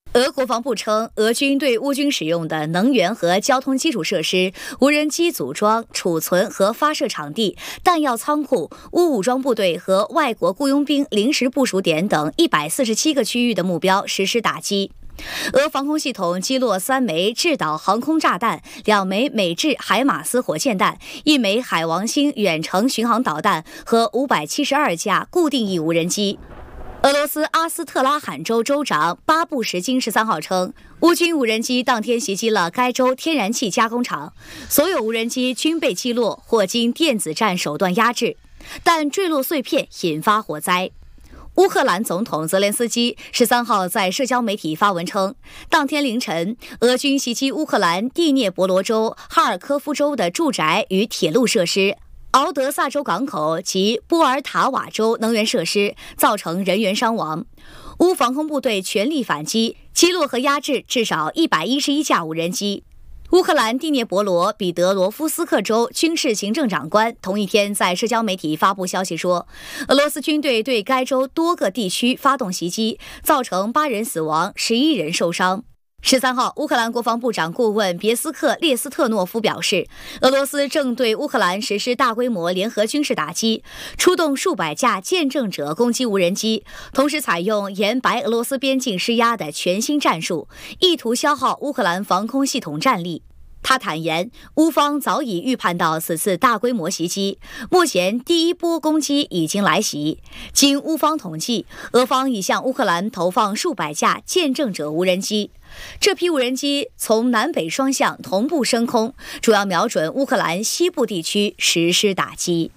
俄国防部称，俄军对乌军使用的能源和交通基础设施、无人机组装、储存和发射场地、弹药仓库、乌武装部队和外国雇佣兵临时部署点等147个区域的目标实施打击。俄防空系统击落3枚制导航空炸弹、2枚美制海马斯火箭弹、1枚海王星远程巡航导弹和572架固定翼无人机。俄罗斯阿斯特拉罕州州长巴布什金13号称，乌军无人机当天袭击了该州天然气加工厂，所有无人机均被击落或经电子战手段压制，但坠落碎片引发火灾。乌克兰总统泽连斯基13号在社交媒体发文称，当天凌晨，俄军袭击乌克兰第聂伯罗州、哈尔科夫州的住宅与铁路设施，敖德萨州港口及波尔塔瓦州能源设施，造成人员伤亡。乌防空部队全力反击，击落和压制至少111架无人机。乌克兰第聂伯罗彼得罗夫斯克州军事行政长官同一天在社交媒体发布消息说，俄罗斯军队对该州多个地区发动袭击，造成8人死亡，11人受伤。13号，乌克兰国防部长顾问别斯克列斯特诺夫表示，俄罗斯正对乌克兰实施大规模联合军事打击，出动数百架见证者攻击无人机，同时采用沿白俄罗斯边境施压的全新战术，意图消耗乌克兰防空系统战力。他坦言，乌方早已预判到此次大规模袭击，目前第一波攻击已经来袭。经乌方统计，俄方已向乌克兰投放数百架见证者无人机。这批无人机从南北双向同步升空，主要瞄准乌克兰西部地区实施打击。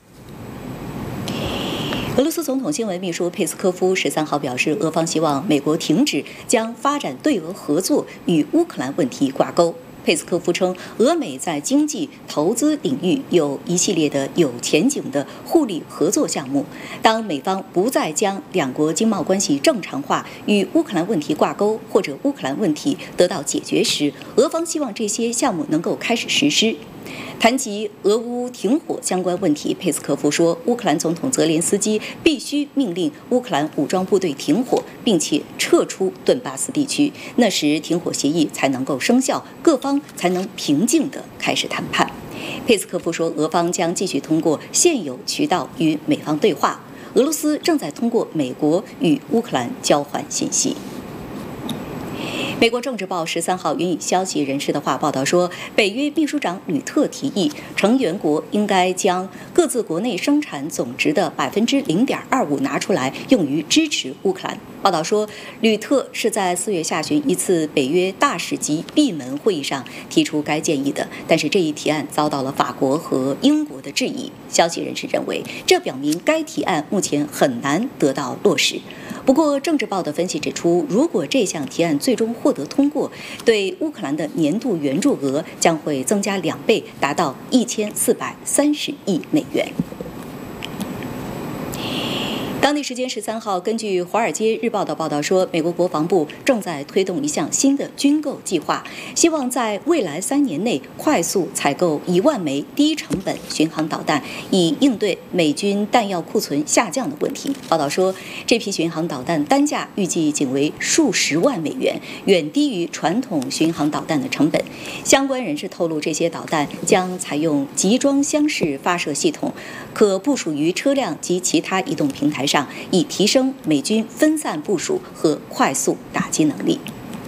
俄罗斯总统新闻秘书佩斯科夫13号表示，俄方希望美国停止将发展对俄合作与乌克兰问题挂钩。佩斯科夫称，俄美在经济、投资领域有一系列的有前景的互利合作项目。当美方不再将两国经贸关系正常化与乌克兰问题挂钩，或者乌克兰问题得到解决时，俄方希望这些项目能够开始实施。谈及俄乌停火相关问题，佩斯科夫说，乌克兰总统泽连斯基必须命令乌克兰武装部队停火，并且撤出顿巴斯地区，那时停火协议才能够生效，各方才能平静地开始谈判。佩斯科夫说，俄方将继续通过现有渠道与美方对话，俄罗斯正在通过美国与乌克兰交换信息。美国政治报13号援引消息人士的话报道说，北约秘书长吕特提议，成员国应该将各自国内生产总值的0.25%拿出来，用于支持乌克兰。报道说，吕特是在4月下旬一次北约大使级闭门会议上提出该建议的，但是这一提案遭到了法国和英国的质疑。消息人士认为，这表明该提案目前很难得到落实。不过，政治报的分析指出，如果这项提案最终获得通过，对乌克兰的年度援助额将会增加2倍，达到1430亿美元。当地时间13号，根据《华尔街日报》的报道说，美国国防部正在推动一项新的军购计划，希望在未来3年内快速采购1万枚低成本巡航导弹，以应对美军弹药库存下降的问题。报道说，这批巡航导弹单价预计仅为数十万美元，远低于传统巡航导弹的成本。相关人士透露，这些导弹将采用集装箱式发射系统，可部署于车辆及其他移动平台上，以提升美军分散部署和快速打击能力。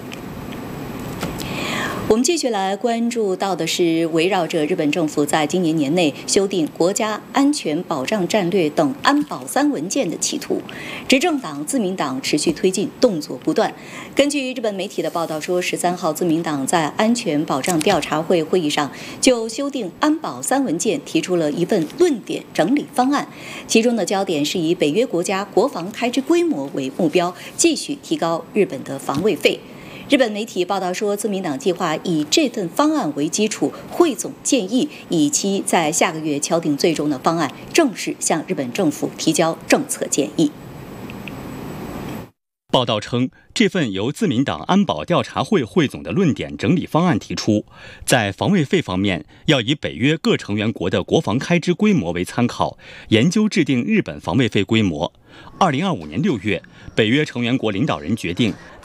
我们继续来关注到的是围绕着日本政府在今年年内修订国家安全保障战略等安保3文件的企图。执政党自民党持续推进，动作不断。根据日本媒体的报道说，13号自民党在安全保障调查会会议上就修订安保3文件提出了一份论点整理方案，其中的焦点是以北约国家国防开支规模为目标，继续提高日本的防卫费。日本媒体报道说，自民党计划以这份方案为基础汇总建议，以期在下个月敲定最终的方案，正式向日本政府提交政策建议。 报道称，这份由自民党安保调查会汇总的论点整理方案提出，在防卫费方面要以北约各成员国的国防开支规模为参考，研究制定日本防卫费规模。2025年6月，北约成员国领导人决定